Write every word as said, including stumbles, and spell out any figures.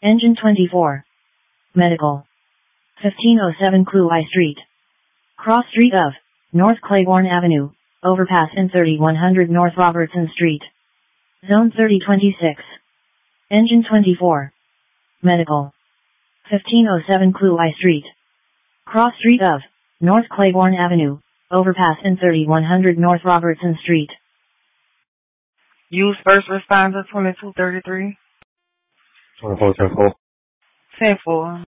Engine twenty-four. Medical. fifteen oh seven Cluey Street. Cross Street of North Claiborne Avenue, overpass in thirty-one hundred North Robertson Street. Zone thirty twenty-six. Engine twenty-four. Medical. fifteen oh seven Cluey Street. Cross Street of North Claiborne Avenue, overpass in thirty-one hundred North Robertson Street. Use first responder twenty-two thirty-three. twenty-four ten four. ten four.